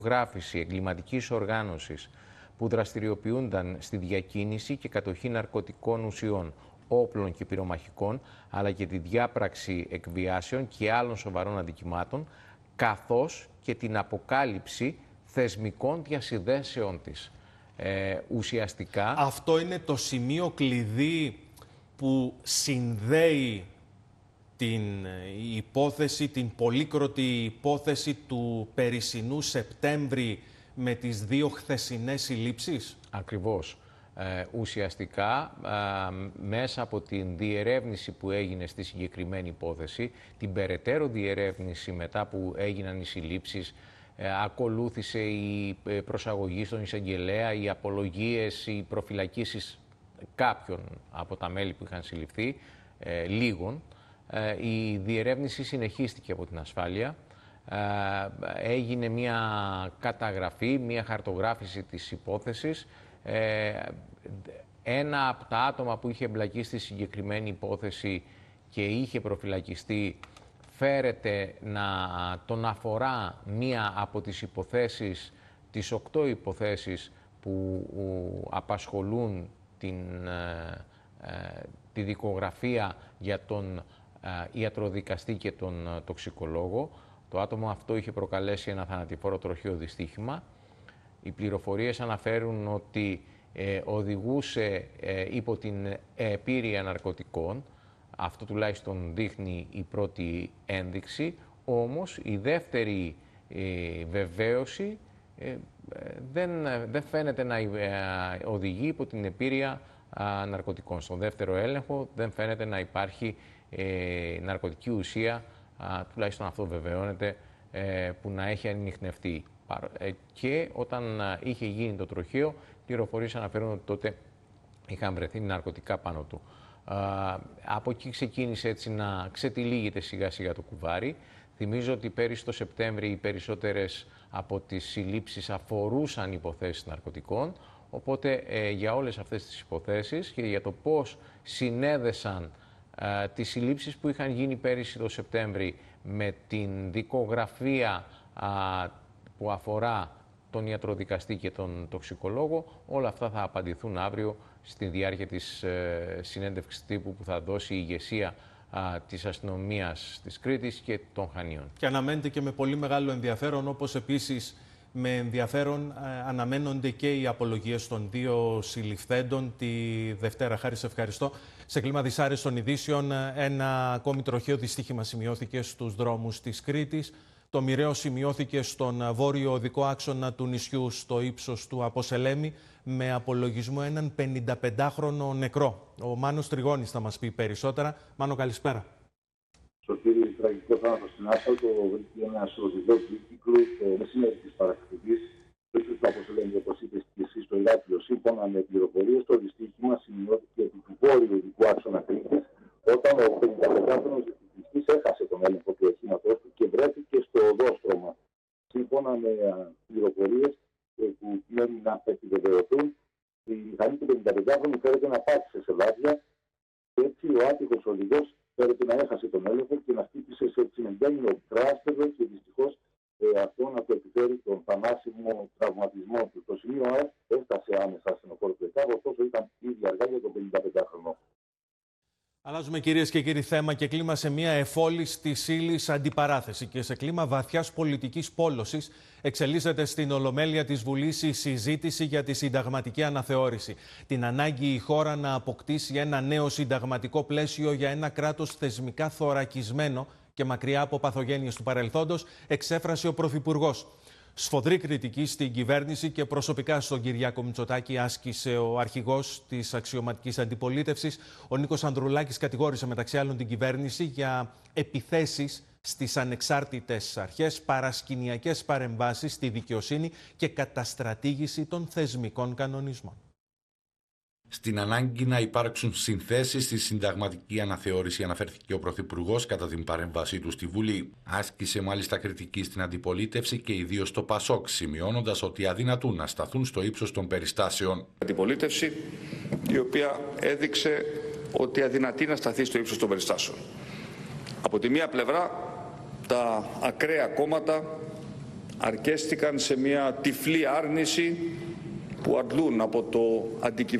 γράφηση εγκληματικής οργάνωσης που δραστηριοποιούνταν στη διακίνηση και κατοχή ναρκωτικών ουσιών, όπλων και πυρομαχικών, αλλά και τη διάπραξη εκβιάσεων και άλλων σοβαρών αδικημάτων, καθώς και την αποκάλυψη θεσμικών διασυνδέσεων της. Ουσιαστικά... Αυτό είναι το σημείο κλειδί που συνδέει την υπόθεση, την πολύκροτη υπόθεση του περσινού Σεπτέμβρη με τις δύο χθεσινές συλλήψεις. Ακριβώς. Ουσιαστικά, μέσα από την διερεύνηση που έγινε στη συγκεκριμένη υπόθεση, την περαιτέρω διερεύνηση μετά που έγιναν οι συλλήψεις, ακολούθησε η προσαγωγή στον εισαγγελέα, οι απολογίες, οι προφυλακίσεις κάποιων από τα μέλη που είχαν συλληφθεί, λίγων. Η διερεύνηση συνεχίστηκε από την ασφάλεια. Έγινε μια καταγραφή, μια χαρτογράφηση της υπόθεσης. Ένα από τα άτομα που είχε εμπλακεί στη συγκεκριμένη υπόθεση και είχε προφυλακιστεί φέρεται να τον αφορά μία από τις υποθέσεις, τις 8 υποθέσεις που απασχολούν τη δικογραφία για τον ιατροδικαστή και τον τοξικολόγο. Το άτομο αυτό είχε προκαλέσει ένα θανατηφόρο τροχαίο δυστύχημα. Οι πληροφορίες αναφέρουν ότι οδηγούσε υπό την επίρρεια ναρκωτικών. Αυτό τουλάχιστον δείχνει η πρώτη ένδειξη. Όμως η δεύτερη βεβαίωση δεν φαίνεται να οδηγεί υπό την επίρρεια ναρκωτικών. Στον δεύτερο έλεγχο δεν φαίνεται να υπάρχει ναρκωτική ουσία, τουλάχιστον αυτό βεβαιώνεται, που να έχει ανιχνευτεί. Και όταν είχε γίνει το τροχαίο, πληροφορίες αναφέρουν ότι τότε είχαν βρεθεί ναρκωτικά πάνω του. Από εκεί ξεκίνησε έτσι να ξετυλίγεται σιγά σιγά το κουβάρι. Θυμίζω ότι πέρυσι το Σεπτέμβρη οι περισσότερες από τις συλλήψεις αφορούσαν υποθέσεις ναρκωτικών, οπότε για όλες αυτές τις υποθέσεις και για το πώς συνέδεσαν τις συλλήψεις που είχαν γίνει πέρυσι το Σεπτέμβρη με την δικογραφία που αφορά τον ιατροδικαστή και τον τοξικολόγο, όλα αυτά θα απαντηθούν αύριο στη διάρκεια της συνέντευξης τύπου που θα δώσει η ηγεσία της αστυνομίας της Κρήτης και των Χανίων. Και αναμένεται και με πολύ μεγάλο ενδιαφέρον, όπως επίσης με ενδιαφέρον αναμένονται και οι απολογίες των δύο συλληφθέντων τη Δευτέρα. Χάρη, σε ευχαριστώ. Σε κλίμα δυσάρεστων ειδήσεων, ένα ακόμη τροχαίο δυστύχημα σημειώθηκε στους δρόμους της Κρήτης. Το μοιραίο σημειώθηκε στον βόρειο οδικό άξονα του νησιού, στο ύψος του Αποσελέμη, με απολογισμό έναν 55χρονο νεκρό. Ο Μάνος Τριγώνης θα μας πει περισσότερα. Μάνο, καλησπέρα. Στο κύριο τραγικό θάνατο στην άσφαλτο βρήκε ένα οδηγό κύκλου το μεσημέρι τη Παρασκευή, το ύψος του Αποσελέμη, όπως είπες και εσύ, στο Ηράκλειο. Σύμφωνα με πληροφορίες, το δυστύχημα σημειώθηκε επί του βόρειου οδικού άξονα Κρήτης, όταν ο 55χρονος διεθνιστής έχασε τον έλεγχο του οχήματός του και βρέθηκε στο οδόστρωμα. Σύμφωνα με πληροφορίες που μένουν να επιβεβαιωθούν, η μηχανή του 55χρονου φέρεται να πάτησε σε λάδια και έτσι ο άτυχος οδηγός φέρεται να έχασε τον έλεγχο και να χτύπησε σε τσιμεντένιο τράστερο και δυστυχώς αυτό να του επιφέρει τον θανάσιμο τραυματισμό του. Το σημείο έφτασε άμεσα στην οφόρο του ΕΚΑΒ, ωστόσο ήταν ήδη αργά για τον 55χρονο. Αλλάζουμε, κυρίες και κύριοι, θέμα και κλίμα σε μια εφόλης της ύλης αντιπαράθεση και σε κλίμα βαθιάς πολιτικής πόλωσης εξελίσσεται στην Ολομέλεια της Βουλής η συζήτηση για τη συνταγματική αναθεώρηση. Την ανάγκη η χώρα να αποκτήσει ένα νέο συνταγματικό πλαίσιο για ένα κράτος θεσμικά θωρακισμένο και μακριά από παθογένειες του παρελθόντος εξέφρασε ο Πρωθυπουργός. Σφοδρή κριτική στην κυβέρνηση και προσωπικά στον Κυριάκο Μητσοτάκη άσκησε ο αρχηγός της αξιωματικής αντιπολίτευσης. Ο Νίκος Ανδρουλάκης κατηγόρησε μεταξύ άλλων την κυβέρνηση για επιθέσεις στις ανεξάρτητες αρχές, παρασκηνιακές παρεμβάσεις στη δικαιοσύνη και καταστρατήγηση των θεσμικών κανονισμών. Στην ανάγκη να υπάρξουν συνθέσεις στη συνταγματική αναθεώρηση αναφέρθηκε ο Πρωθυπουργός κατά την παρέμβασή του στη Βουλή. Άσκησε μάλιστα κριτική στην αντιπολίτευση και ιδίως στο ΠΑΣΟΚ, σημειώνοντας ότι αδυνατούν να σταθούν στο ύψος των περιστάσεων. Αντιπολίτευση η οποία έδειξε ότι αδυνατεί να σταθεί στο ύψος των περιστάσεων. Από τη μία πλευρά τα ακραία κόμματα αρκέστηκαν σε μια τυφλή άρνηση που αντλούν από το αντικειμενικό